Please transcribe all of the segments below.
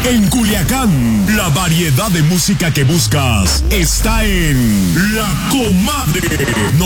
En Culiacán, la variedad de música que buscas está en La Comadre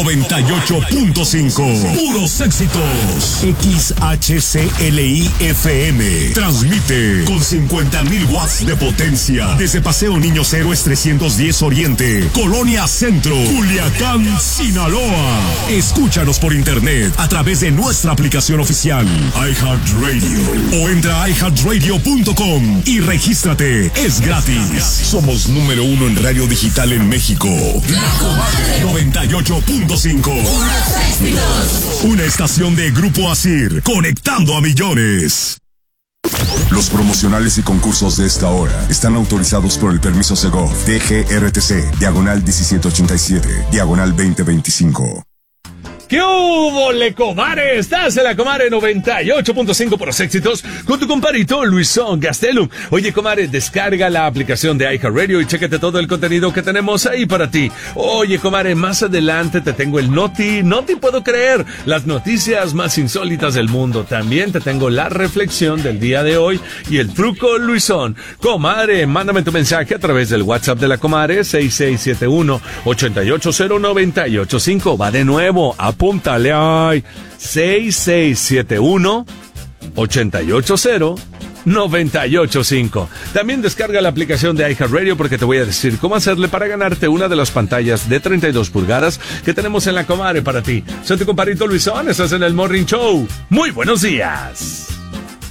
98.5. Puros éxitos. XHCLI FM. Transmite con 50,000 watts de potencia desde Paseo Niños Héroes 310 Oriente, Colonia Centro, Culiacán, Sinaloa. Escúchanos por internet a través de nuestra aplicación oficial iHeartRadio o entra a iHeartRadio.com y regístrate, es gratis. Somos número 1 en radio digital en México. La Comadre 98.5. Una estación de Grupo Asir, conectando a millones. Los promocionales y concursos de esta hora están autorizados por el permiso Segov, DGRTC, diagonal 1787, diagonal 2025. ¿Qué hubo, comadre? Estás en la Comadre 98.5 por los éxitos con tu compadrito Luisón Gastelum. Oye, comadre, descarga la aplicación de iHeartRadio y chécate todo el contenido que tenemos ahí para ti. Oye, comadre, más adelante te tengo el no te puedo creer, las noticias más insólitas del mundo. También te tengo la reflexión del día de hoy y el truco Luisón. Comadre, mándame tu mensaje a través del WhatsApp de la comadre 6671-880985. Va de nuevo, apúntale ahí, 6671-880-985. También descarga la aplicación de iHeartRadio porque te voy a decir cómo hacerle para ganarte una de las pantallas de 32 pulgadas que tenemos en la Comadre para ti. Soy tu compadrito Luisón, estás en el Morning Show. Muy buenos días.